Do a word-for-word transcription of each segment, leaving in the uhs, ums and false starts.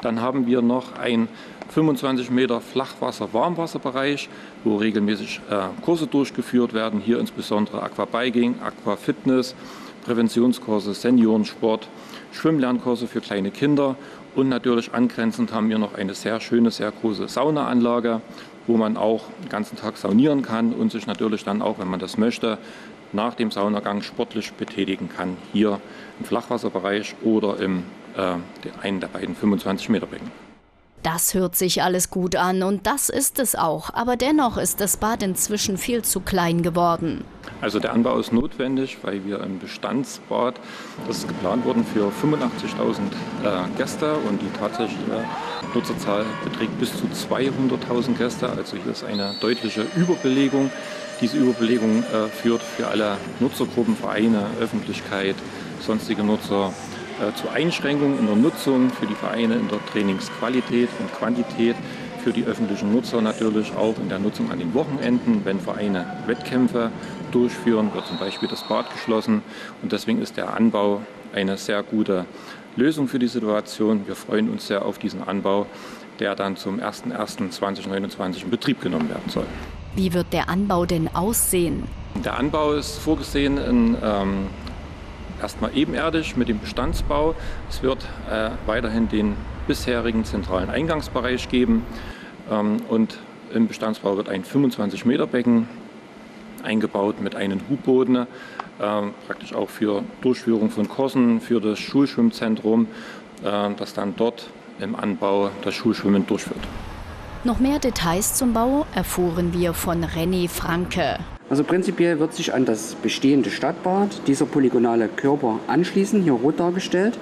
Dann haben wir noch einen fünfundzwanzig Meter Flachwasser-Warmwasserbereich, wo regelmäßig äh, Kurse durchgeführt werden. Hier insbesondere Aquabiking, Aquafitness, Präventionskurse, Seniorensport, Schwimmlernkurse für kleine Kinder. Und natürlich angrenzend haben wir noch eine sehr schöne, sehr große Saunaanlage, wo man auch den ganzen Tag saunieren kann und sich natürlich dann auch, wenn man das möchte, nach dem Saunagang sportlich betätigen kann. Hier im Flachwasserbereich oder im äh, einen der beiden fünfundzwanzig Meter Becken. Das hört sich alles gut an und das ist es auch. Aber dennoch ist das Bad inzwischen viel zu klein geworden. Also der Anbau ist notwendig, weil wir im Bestandsbad, das ist geplant worden für fünfundachtzigtausend äh, Gäste und die tatsächliche Nutzerzahl beträgt bis zu zweihunderttausend Gäste. Also hier ist eine deutliche Überbelegung. Diese Überbelegung äh, führt für alle Nutzergruppen, Vereine, Öffentlichkeit, sonstige Nutzer äh, zu Einschränkungen in der Nutzung, für die Vereine in der Trainingsqualität und Quantität, für die öffentlichen Nutzer natürlich auch in der Nutzung an den Wochenenden, wenn Vereine Wettkämpfe durchführen, wird zum Beispiel das Bad geschlossen und deswegen ist der Anbau eine sehr gute Lösung für die Situation. Wir freuen uns sehr auf diesen Anbau, der dann zum ersten ersten zweitausendneunundzwanzig in Betrieb genommen werden soll. Wie wird der Anbau denn aussehen? Der Anbau ist vorgesehen in, ähm, erstmal ebenerdig mit dem Bestandsbau. Es wird äh, weiterhin den bisherigen zentralen Eingangsbereich geben ähm, und im Bestandsbau wird ein fünfundzwanzig Meter Becken eingebaut mit einem Hubboden, äh, praktisch auch für Durchführung von Kursen für das Schulschwimmzentrum, äh, das dann dort im Anbau das Schulschwimmen durchführt. Noch mehr Details zum Bau erfuhren wir von René Franke. Also prinzipiell wird sich an das bestehende Stadtbad dieser polygonale Körper anschließen, hier rot dargestellt.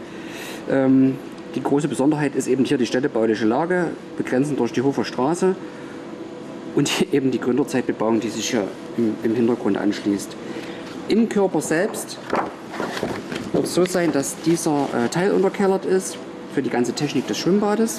Ähm, die große Besonderheit ist eben hier die städtebauliche Lage, begrenzend durch die Hofer Straße und eben die Gründerzeitbebauung, die sich hier im, im Hintergrund anschließt. Im Körper selbst wird es so sein, dass dieser äh, Teil unterkellert ist für die ganze Technik des Schwimmbades.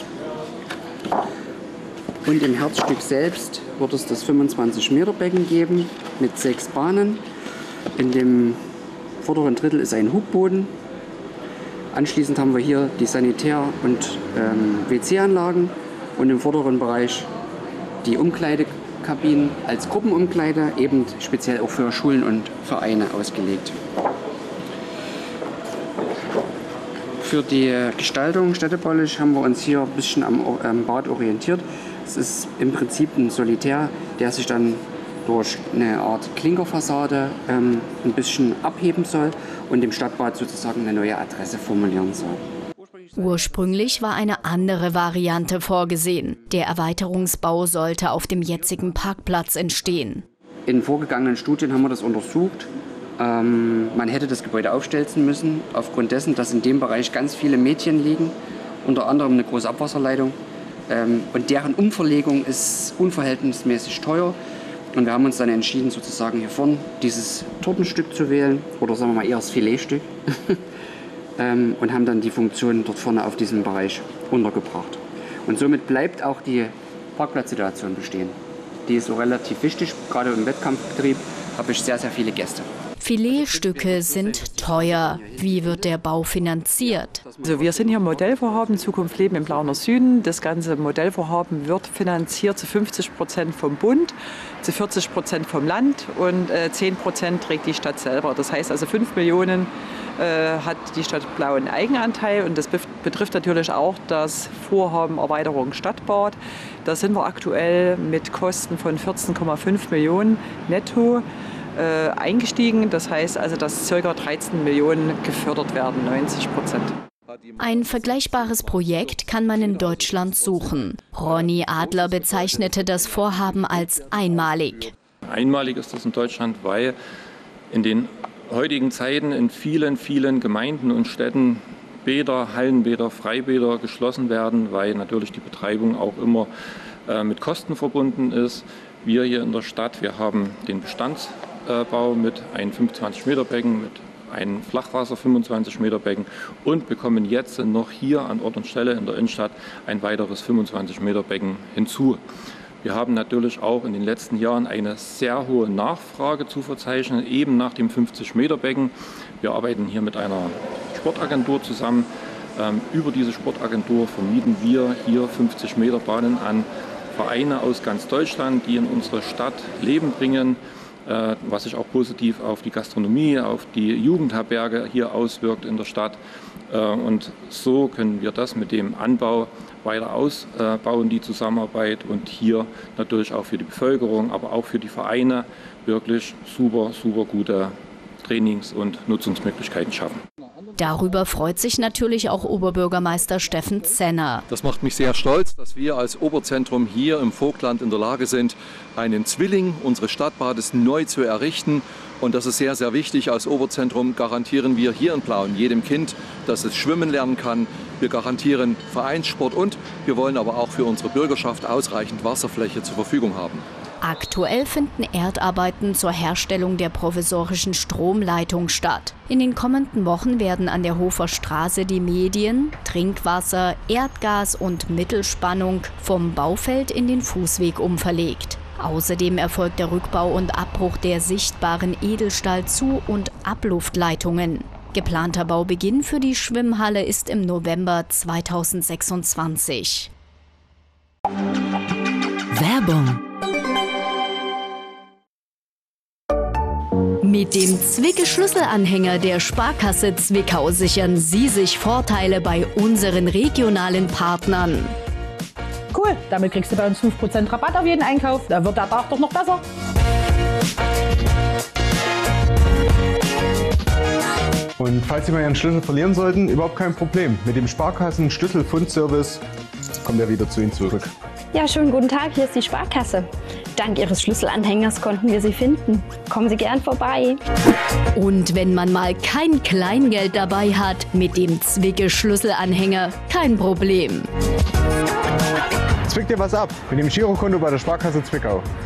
Und im Herzstück selbst wird es das fünfundzwanzig Meter Becken geben mit sechs Bahnen. In dem vorderen Drittel ist ein Hubboden. Anschließend haben wir hier die Sanitär- und ähm, W C-Anlagen und im vorderen Bereich die Umkleidekabinen als Gruppenumkleide, eben speziell auch für Schulen und Vereine ausgelegt. Für die Gestaltung städtebaulich haben wir uns hier ein bisschen am ähm, Bad orientiert. Es ist im Prinzip ein Solitär, der sich dann durch eine Art Klinkerfassade ähm, ein bisschen abheben soll und dem Stadtbad sozusagen eine neue Adresse formulieren soll. Ursprünglich war eine andere Variante vorgesehen. Der Erweiterungsbau sollte auf dem jetzigen Parkplatz entstehen. In vorgegangenen Studien haben wir das untersucht. Ähm, man hätte das Gebäude aufstelzen müssen, aufgrund dessen, dass in dem Bereich ganz viele Mädchen liegen, unter anderem eine große Abwasserleitung. Ähm, und deren Umverlegung ist unverhältnismäßig teuer. Und wir haben uns dann entschieden, sozusagen hier vorne dieses Tortenstück zu wählen, oder sagen wir mal eher das Filetstück, ähm, und haben dann die Funktion dort vorne auf diesem Bereich untergebracht. Und somit bleibt auch die Parkplatzsituation bestehen. Die ist so relativ wichtig, gerade im Wettkampfbetrieb habe ich sehr, sehr viele Gäste. Filetstücke sind teuer. Wie wird der Bau finanziert? Also wir sind hier im Modellvorhaben Zukunft Leben im Plauener Süden. Das ganze Modellvorhaben wird finanziert zu fünfzig Prozent vom Bund, zu vierzig Prozent vom Land und äh, zehn Prozent trägt die Stadt selber. Das heißt also fünf Millionen äh, hat die Stadt Plauen Eigenanteil und das betrifft natürlich auch das Vorhaben Erweiterung Stadtbad. Da sind wir aktuell mit Kosten von vierzehn Komma fünf Millionen netto Äh, eingestiegen. Das heißt also, dass ca. dreizehn Millionen gefördert werden, neunzig Prozent. Ein vergleichbares Projekt kann man in Deutschland suchen. Ronny Adler bezeichnete das Vorhaben als einmalig. Einmalig ist das in Deutschland, weil in den heutigen Zeiten in vielen, vielen Gemeinden und Städten Bäder, Hallenbäder, Freibäder geschlossen werden, weil natürlich die Betreibung auch immer äh, mit Kosten verbunden ist. Wir hier in der Stadt, wir haben den Bestandsbau mit einem fünfundzwanzig Meter Becken, mit einem Flachwasser fünfundzwanzig Meter Becken und bekommen jetzt noch hier an Ort und Stelle in der Innenstadt ein weiteres fünfundzwanzig Meter Becken hinzu. Wir haben natürlich auch in den letzten Jahren eine sehr hohe Nachfrage zu verzeichnen, eben nach dem fünfzig Meter Becken. Wir arbeiten hier mit einer Sportagentur zusammen, Ähm, über diese Sportagentur vermieten wir hier fünfzig Meter Bahnen an Vereine aus ganz Deutschland, die in unsere Stadt Leben bringen, äh, was sich auch positiv auf die Gastronomie, auf die Jugendherberge hier auswirkt in der Stadt. Äh, und so können wir das mit dem Anbau weiter ausbauen, die Zusammenarbeit, und hier natürlich auch für die Bevölkerung, aber auch für die Vereine wirklich super, super gute Trainings- und Nutzungsmöglichkeiten schaffen. Darüber freut sich natürlich auch Oberbürgermeister Steffen Zenner. Das macht mich sehr stolz, dass wir als Oberzentrum hier im Vogtland in der Lage sind, einen Zwilling unseres Stadtbades neu zu errichten. Und das ist sehr, sehr wichtig. Als Oberzentrum garantieren wir hier in Plauen jedem Kind, dass es schwimmen lernen kann. Wir garantieren Vereinssport und wir wollen aber auch für unsere Bürgerschaft ausreichend Wasserfläche zur Verfügung haben. Aktuell finden Erdarbeiten zur Herstellung der provisorischen Stromleitung statt. In den kommenden Wochen werden an der Hofer Straße die Medien, Trinkwasser, Erdgas und Mittelspannung vom Baufeld in den Fußweg umverlegt. Außerdem erfolgt der Rückbau und Abbruch der sichtbaren Edelstahl-Zu- und Abluftleitungen. Geplanter Baubeginn für die Schwimmhalle ist im November zweitausendsechsundzwanzig. Werbung. Mit dem Zwicke-Schlüsselanhänger der Sparkasse Zwickau sichern Sie sich Vorteile bei unseren regionalen Partnern. Cool, damit kriegst du bei uns fünf Prozent Rabatt auf jeden Einkauf. Da wird der Tag doch noch besser. Und falls Sie mal Ihren Schlüssel verlieren sollten, überhaupt kein Problem. Mit dem Sparkassen-Schlüsselfundservice kommt er wieder zu Ihnen zurück. Ja, schönen guten Tag, hier ist die Sparkasse. Dank Ihres Schlüsselanhängers konnten wir Sie finden. Kommen Sie gern vorbei. Und wenn man mal kein Kleingeld dabei hat, mit dem Zwicke-Schlüsselanhänger kein Problem. Zwick dir was ab mit dem Girokonto bei der Sparkasse Zwickau.